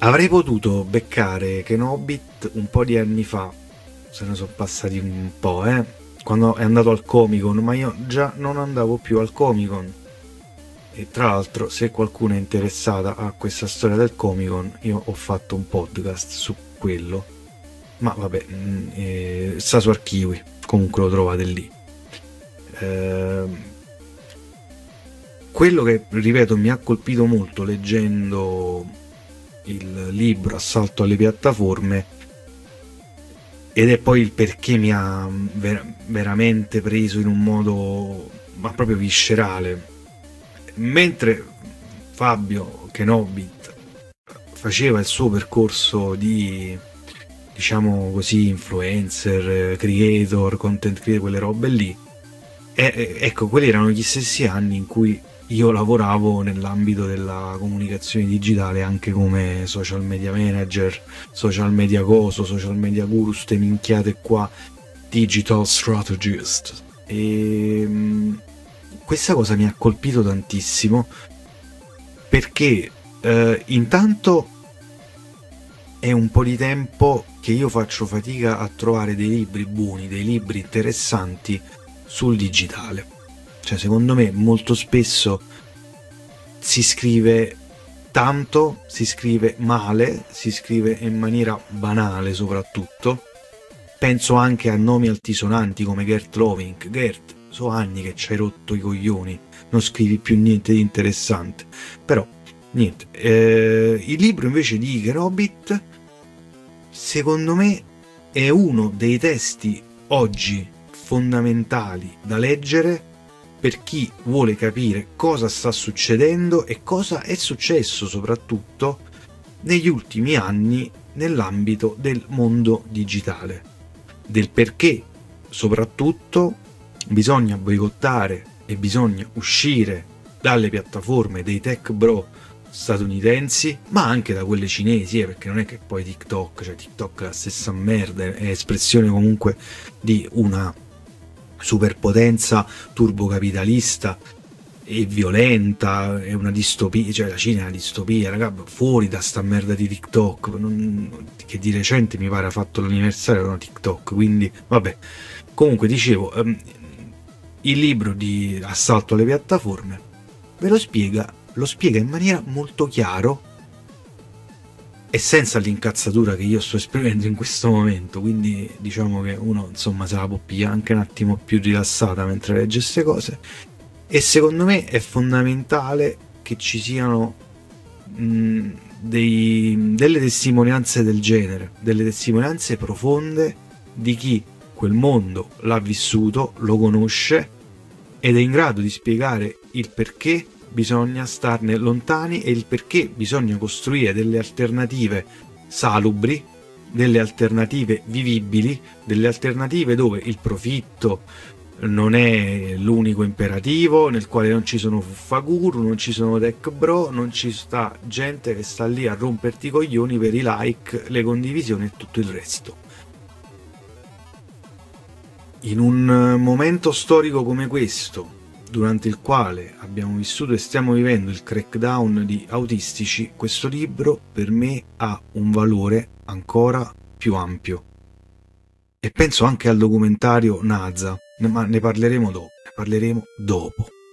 Avrei potuto beccare Kenobit un po' di anni fa, se ne sono passati un po', quando è andato al Comic Con, ma io già non andavo più al Comic Con. E tra l'altro, se qualcuno è interessata a questa storia del Comic Con, io ho fatto un podcast su quello, ma vabbè, sta su Archivi, comunque lo trovate lì. Ehm, Quello che, ripeto, mi ha colpito molto leggendo il libro Assalto alle piattaforme, ed è poi il perché mi ha veramente preso in un modo ma proprio viscerale. Mentre Fabio Kenobit faceva il suo percorso di, diciamo così, influencer, creator, content creator, quelle robe lì, ecco, quelli erano gli stessi anni in cui io lavoravo nell'ambito della comunicazione digitale anche come social media manager, social media coso, social media guru, ste minchiate qua, digital strategist. E questa cosa mi ha colpito tantissimo perché intanto è un po' di tempo che io faccio fatica a trovare dei libri buoni, dei libri interessanti sul digitale. Cioè, secondo me molto spesso si scrive tanto, si scrive male, si scrive in maniera banale soprattutto. Penso anche a nomi altisonanti come Gert Loving. Gert, so anni che ci hai rotto i coglioni, non scrivi più niente di interessante. Però, niente. Il libro invece di Kenobit, secondo me, è uno dei testi oggi fondamentali da leggere per chi vuole capire cosa sta succedendo e cosa è successo soprattutto negli ultimi anni nell'ambito del mondo digitale, del perché soprattutto bisogna boicottare e bisogna uscire dalle piattaforme dei tech bro statunitensi, ma anche da quelle cinesi, perché non è che poi TikTok è la stessa merda, è espressione comunque di una superpotenza turbocapitalista e violenta, è una distopia, cioè la Cina è una distopia, raga, fuori da sta merda di TikTok, che di recente mi pare ha fatto l'anniversario di TikTok, quindi vabbè. Comunque dicevo, il libro di Assalto alle piattaforme ve lo spiega in maniera molto chiaro e senza l'incazzatura che io sto esprimendo in questo momento, quindi diciamo che uno insomma se la può pigliare anche un attimo più rilassata mentre legge queste cose. E secondo me è fondamentale che ci siano delle testimonianze del genere, delle testimonianze profonde di chi quel mondo l'ha vissuto, lo conosce ed è in grado di spiegare il perché bisogna starne lontani e il perché bisogna costruire delle alternative salubri, delle alternative vivibili, delle alternative dove il profitto non è l'unico imperativo, nel quale non ci sono fuffaguru, non ci sono tech bro, non ci sta gente che sta lì a romperti i coglioni per i like, le condivisioni e tutto il resto. In un momento storico come questo, durante il quale abbiamo vissuto e stiamo vivendo il crackdown di autistici, questo libro per me ha un valore ancora più ampio. E penso anche al documentario NASA, ma ne parleremo dopo.